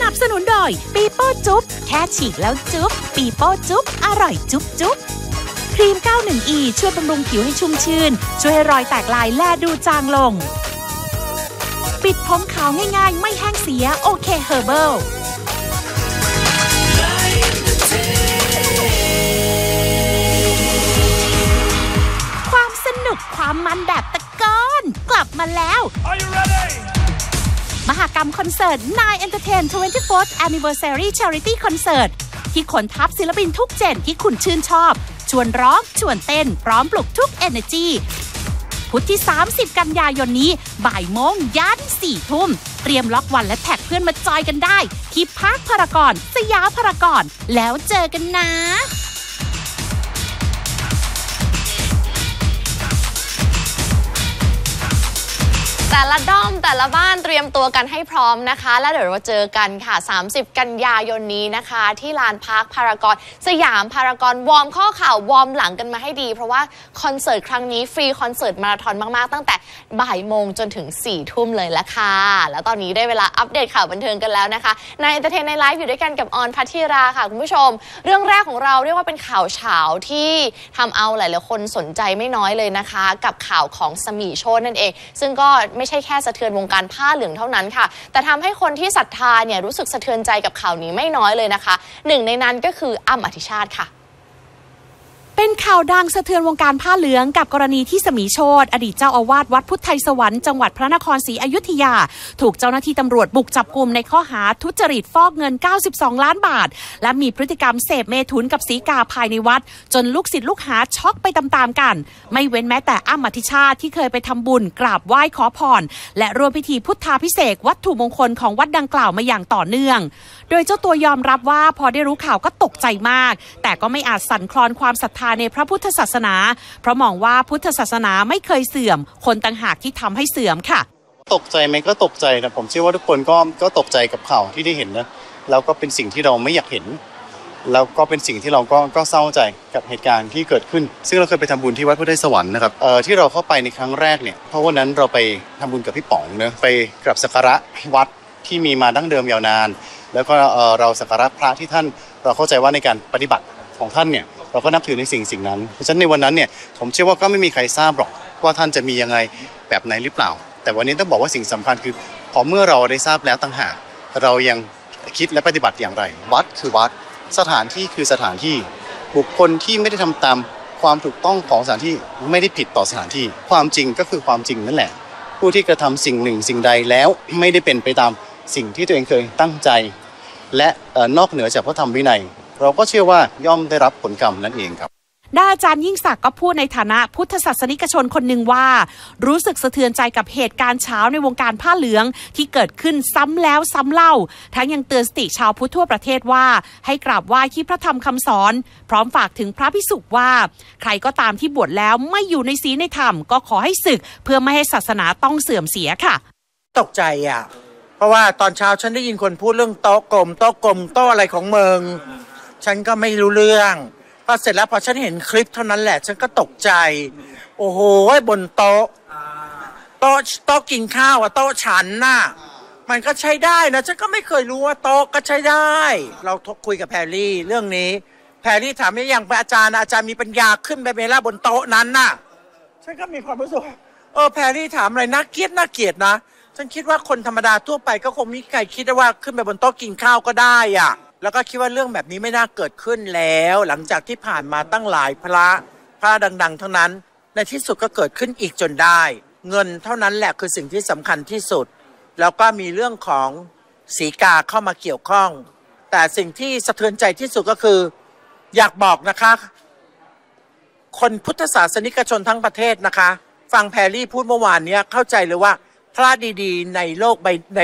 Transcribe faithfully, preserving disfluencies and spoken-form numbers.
นับสนุนโดยปีโป้จุ๊บแค่ฉีกแล้วจุ๊บปีโป้จุ๊บอร่อยจุ๊บจุ๊บครีม เก้าสิบเอ็ด อี ช่วยบำรุงผิวให้ชุ่มชื่นช่วยให้รอยแตกลายแลดูจางลงปิดผมขาวง่ายๆไม่แห้งเสียโอเคเฮอร์เบิลความสนุกความมันแบบตะกอนกลับมาแล้วมหกรรมคอนเสิร์ต ไนน์ Entertain ทเวนตี้โฟร์ Anniversary Charity Concert ที่ขนทัพศิลปินทุกเจนที่คุณชื่นชอบชวนร้องชวนเต้นพร้อมปลุกทุก Energy พุธที่ สามสิบ กันยายนนี้บ่ายโมงยันสี่ทุ่มเตรียมล็อกวันและแท็กเพื่อนมาจอยกันได้ที่พาร์คพารากอนสยามพารากอนแล้วเจอกันนะแต่ละด้อมแต่ละบ้านเตรียมตัวกันให้พร้อมนะคะแล้วเดี๋ยวเราเจอกันค่ะสามสิบกันยายนนี้นะคะที่ลานพาร์คพารากอนสยามพารากอนวอร์มข้อเข่าวอร์มหลังกันมาให้ดีเพราะว่าคอนเสิร์ตครั้งนี้ฟรีคอนเสิร์ตมาราธอนมากๆตั้งแต่บ่ายโมงจนถึงสี่ทุ่มเลยละค่ะแล้วตอนนี้ได้เวลาอัปเดตข่าวบันเทิงกันแล้วนะคะใน Entertain ในไลฟ์อยู่ด้วยกันกับออนภัทธิราค่ะคุณผู้ชมเรื่องแรกของเราเรียกว่าเป็นข่าวเฉาที่ทำเอาหลายๆคนสนใจไม่น้อยเลยนะคะกับข่าวของสมีโชตินั่นเองซึ่งก็ไม่ใช่แค่สะเทือนวงการผ้าเหลืองเท่านั้นค่ะแต่ทำให้คนที่ศรัทธาเนี่ยรู้สึกสะเทือนใจกับข่าวนี้ไม่น้อยเลยนะคะหนึ่งในนั้นก็คืออ้ำอธิชาติค่ะเป็นข่าวดังสะเทือนวงการผ้าเหลืองกับกรณีที่สมีโชติอดีตเจ้าอาวาสวัดพุทธไทยสวรรค์จังหวัดพระนครศรีอยุธยาถูกเจ้าหน้าที่ตำรวจบุกจับกุมในข้อหาทุจริตฟอกเงินเก้าสิบสองล้านบาทและมีพฤติกรรมเสพเมถุนกับศรีกาภายในวัดจนลูกศิษย์ลูกหาช็อกไปตามๆกันไม่เว้นแม้แต่อ้ำอธิชาติที่เคยไปทำบุญกราบไหว้ขอพรและร่วมพิธีพุทธาภิเษกวัตถุมงคลของวัดดังกล่าวมาอย่างต่อเนื่องโดยเจ้าตัวยอมรับว่าพอได้รู้ข่าวก็ตกใจมากแต่ก็ไม่อาจสั่นคลอนความศรัทธาในพระพุทธศาสนาเพราะมองว่าพุทธศาสนาไม่เคยเสื่อมคนต่างหากที่ทำให้เสื่อมค่ะตกใจไหมก็ตกใจนะผมเชื่อว่าทุกคนก็ก็ตกใจกับข่าวที่ได้เห็นนะแล้วก็เป็นสิ่งที่เราไม่อยากเห็นแล้วก็เป็นสิ่งที่เราก็ก็เศร้าใจกับเหตุการณ์ที่เกิดขึ้นซึ่งเราเคยไปทำบุญที่วัดพุทธไทยสวรรค์นะครับเอ่อที่เราเข้าไปในครั้งแรกเนี่ยเพราะวันนั้นเราไปทำบุญกับพี่ป๋องเนอะไปกราบสักการะวัดที่มีมาดั้งเดิมยาวนานแล้วก็เอ่อเราสักการะพระที่ท่านเราเข้าใจว่าในการปฏิบัติของท่านเนี่ยเราก็นับถือในสิ่งสิ่งนั้นเพราะฉะนั้นในวันนั้นเนี่ยผมเชื่อว่าก็ไม่มีใครทราบหรอกว่าท่านจะมียังไงแบบไหนหรือเปล่าแต่วันนี้ต้องบอกว่าสิ่งสำคัญคือพอเมื่อเราได้ทราบแล้วต่างหากเรายังคิดและปฏิบัติอย่างไรวัดคือวัดสถานที่คือสถานที่บุคคลที่ไม่ได้ทำตามความถูกต้องของสถานที่ไม่ได้ผิดต่อสถานที่ความจริงก็คือความจริงนั่นแหละผู้ที่กระทำสิ่งหนึ่งสิ่งใดแล้วไม่ได้เป็นไปตามสิ่งที่ตัวเองเคยตั้งใจและนอกเหนือจากพระธรรมวินัยเราก็เชื่อว่าย่อมได้รับผลกรรมนั่นเองครับด้านอาจารย์ยิ่งศักดิ์ก็พูดในฐานะพุทธศาสนิกชนคนหนึ่งว่ารู้สึกสะเทือนใจกับเหตุการณ์เช้าในวงการผ้าเหลืองที่เกิดขึ้นซ้ำแล้วซ้ำเล่าทั้งยังเตือนสติชาวพุทธทั่วประเทศว่าให้กราบไหว้ที่พระธรรมคำสอนพร้อมฝากถึงพระภิกษุว่าใครก็ตามที่บวชแล้วไม่อยู่ในศีลในธรรมก็ขอให้สึกเพื่อไม่ให้ศาสนาต้องเสื่อมเสียค่ะตกใจอ่ะเพราะว่าตอนเช้าฉันได้ยินคนพูดเรื่องโต๊ะกลมโต๊ะกลมโต๊ะอะไรของเมืองฉันก็ไม่รู้เรื่องพอเสร็จแล้วพอฉันเห็นคลิปเท่านั้นแหละฉันก็ตกใจโอ้โหบนโต๊ะโต๊ะโต๊ะกินข้าวอะโต๊ะฉันน่ะมันก็ใช้ได้นะฉันก็ไม่เคยรู้ว่าโต๊ะก็ใช้ได้เราคุยกับแพรรี่เรื่องนี้แพรรี่ถามว่าอย่างอาจารย์อาจารย์มีปัญญาขึ้นไปเมล่าบนโต๊ะนั้นน่ะฉันก็มีความรู้สึกเออแพรรี่ถามอะไรน่าเกลียดน่าเกลียดนะฉันคิดว่าคนธรรมดาทั่วไปก็คงไม่มีใครคิดว่าขึ้นไปบนโต๊ะกินข้าวก็ได้อ่ะแล้วก็คิดว่าเรื่องแบบนี้ไม่น่าเกิดขึ้นแล้วหลังจากที่ผ่านมาตั้งหลายพระพระดังๆทั้งนั้นในที่สุดก็เกิดขึ้นอีกจนได้เงินเท่านั้นแหละคือสิ่งที่สำคัญที่สุดแล้วก็มีเรื่องของศรีกาเข้ามาเกี่ยวข้องแต่สิ่งที่สะเทือนใจที่สุดก็คืออยากบอกนะคะคนพุทธศาสนิกชนทั้งประเทศนะคะฟังแพรรี่พูดเมื่อวานนี้เข้าใจเลยว่าพระดีๆในโลกใบใน